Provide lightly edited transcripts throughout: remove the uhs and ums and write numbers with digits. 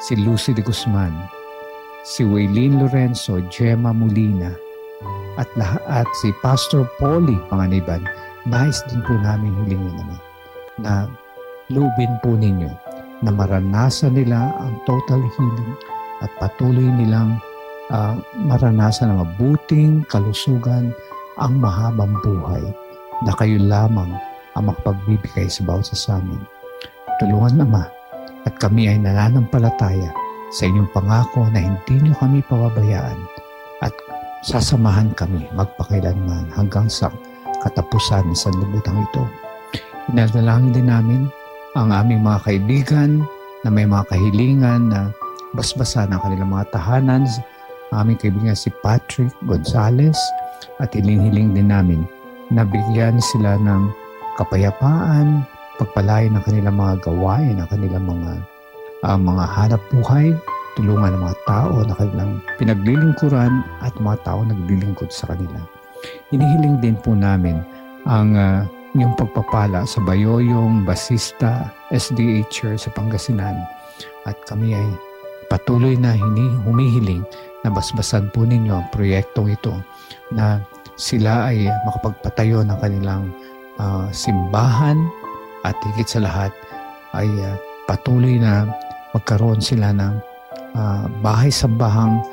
si Lucy de Guzman, si Waylene Lorenzo, Gemma Molina, at si Pastor Polly Panganiban. Nais din po namin hilingin naman na lubin po ninyo na maranasan nila ang total healing at patuloy nilang maranasan ang mabuting kalusugan, ang mahabang buhay na kayo lamang ang makapagbibigay sa bawat sa amin. Tulungan, Ama, at kami ay nananampalataya sa inyong pangako na hindi niyo kami pababayaan at sasamahan kami magpakailanman hanggang sa katapusan sa sanlibutan ito. Inadalangin din namin ang aming mga kaibigan na may mga kahilingan na basbasan ang kanilang mga tahanan. Ang aming kaibigan si Patrick Gonzales, at hiling-hiling din namin na bigyan sila ng kapayapaan, pagpalain ng kanilang mga gawain, ng kanilang mga hanap buhay, tulungan ng mga tao na kanilang pinaglilingkuran at mga tao naglilingkod sa kanila. Inihiling din po namin ang inyong pagpapala sa Bayoyong Basista SDA Church sa Pangasinan, at kami ay patuloy na humihiling na basbasan po ninyo ang proyektong ito, na sila ay makapagpatayo ng kanilang simbahan, at higit sa lahat ay patuloy na magkaroon sila ng bahay-sambahang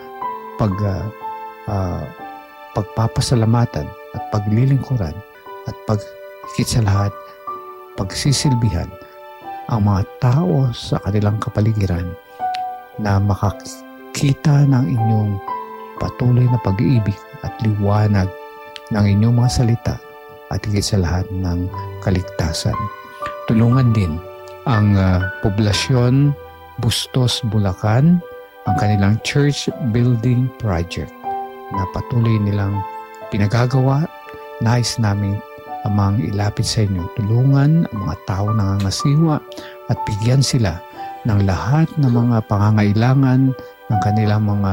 pagpapasalamatan at paglilingkuran, at higit sa lahat pagsisilbihan ang mga tao sa kanilang kapaligiran na makakita ng inyong patuloy na pag-iibig at liwanag ng inyong mga salita, at higit sa lahat ng kaligtasan. Tulungan din ang poblasyon Bustos, Bulacan, ang kanilang church building project na patuloy nilang pinagagawa. Nais namin amang ilapit sa inyo. Tulungan ang mga tao nangangasiwa at bigyan sila ng lahat ng mga pangangailangan ng kanilang mga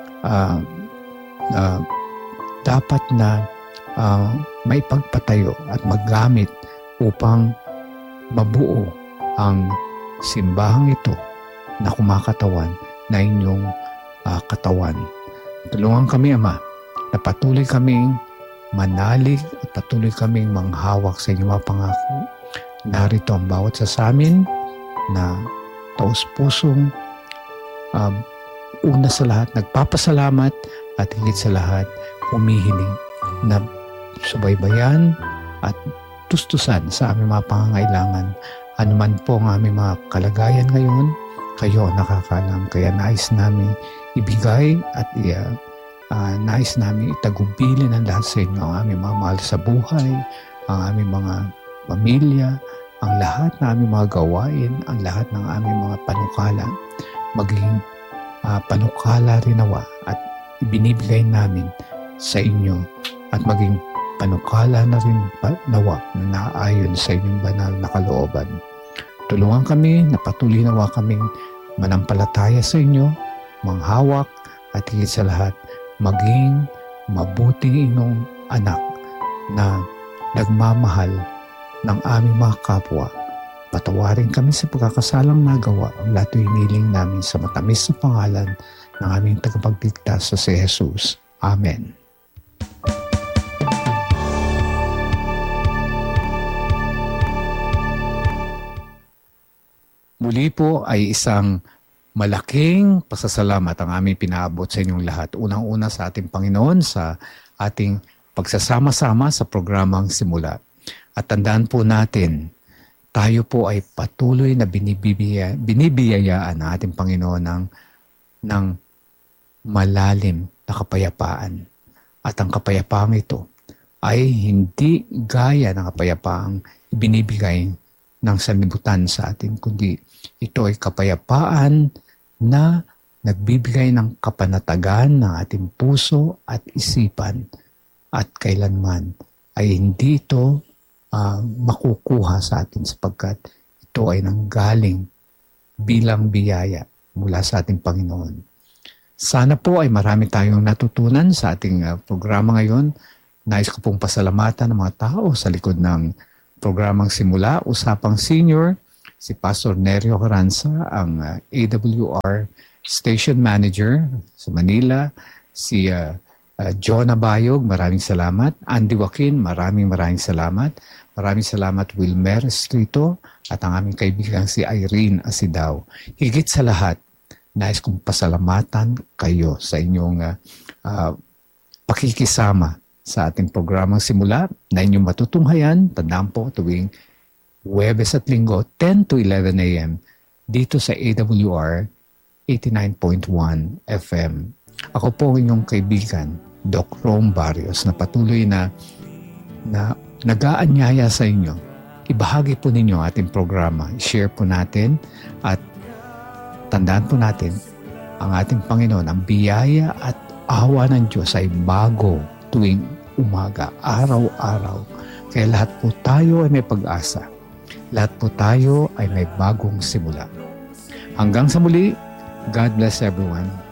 dapat na may pagpatayo at maggamit upang mabuo ang simbahang ito na kumakatawan na inyong katawan. Tulungan kami, Ama, na patuloy kaming manalig at patuloy kaming manghawak sa inyong mga pangako. Narito ang bawat sa amin na taus-pusong una sa lahat nagpapasalamat, at higit sa lahat humihiling na subaybayan at tustusan sa aming mga pangangailangan. Anuman po ang aming mga kalagayan ngayon, kayo nakakalam. Kaya nais namin ibigay at nais namin itagubilin ang lahat sa inyo, ang aming mga mahal sa buhay, ang aming mga pamilya, ang lahat ng aming mga gawain, ang lahat ng aming mga panukala, maging panukala rin nawa at ibinibigay namin sa inyo, at maging panukala na rin nawa na naayon sa inyong banal na kalooban. Tulungan kami na patuloy nawa kaming manampalataya sa inyo, manghawak, at higit sa lahat maging mabuting inyong anak na nagmamahal ng aming mga kapwa. Patawarin kami sa pagkakasalang nagawa. Ang lahat hinihiling namin sa matamis na pangalan ng aming tagapagligtas sa si Jesus. Amen. Muli po ay isang malaking pasasalamat ang aming pinaabot sa inyong lahat. Unang-una sa ating Panginoon sa ating pagsasama-sama sa programang Simula. At tandaan po natin, tayo po ay patuloy na binibiyayaan ng ating Panginoon ng malalim na kapayapaan. At ang kapayapaang ito ay hindi gaya ng kapayapaang ibinibigay ng sanlibutan sa atin, kundi ito ay kapayapaan na nagbibigay ng kapanatagan ng ating puso at isipan, at kailanman ay hindi ito makukuha sa atin, sapagkat ito ay nanggaling bilang biyaya mula sa ating Panginoon. Sana po ay marami tayong natutunan sa ating programa ngayon. Nais ko pong pasalamatan ng mga tao sa likod ng programang Simula, Usapang Senior, si Pastor Nerio Carranza, ang AWR Station Manager sa Manila, si Jonah Bayog, maraming salamat. Andy Joaquin, maraming salamat. Maraming salamat Wilmer Estrito at ang aming kaibigan si Irene Asidao. Higit sa lahat, nais kong pasalamatan kayo sa inyong pakikisama sa ating programang simula na inyong matutunghayan, tandaan po, tuwing Huwebes at Linggo, 10 to 11 a.m. dito sa AWR 89.1 FM. Ako po inyong kaibigan, Doc Rom Barrios, na patuloy na nag-aanyaya sa inyo. Ibahagi po ninyo ating programa, share po natin at tandaan po natin ang ating Panginoon, ang biyaya at awa ng Diyos ay bago tuwing umaga, araw-araw. Kaya lahat po tayo ay may pag-asa. Lahat po tayo ay may bagong simula. Hanggang sa muli, God bless everyone.